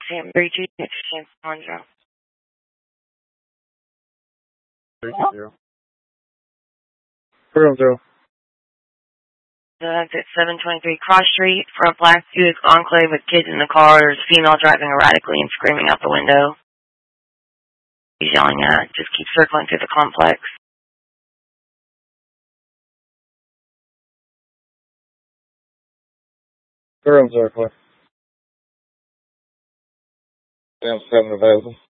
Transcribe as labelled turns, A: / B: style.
A: Sam 32 Sam Sandra.
B: 320. 310.
A: That's at 723 Cross Street for a Black Buick Enclave with kids in the car. There's a female driving erratically and screaming out the window. He's yelling at. Just keep circling through the complex.
B: Girl circle. Sam 7 available.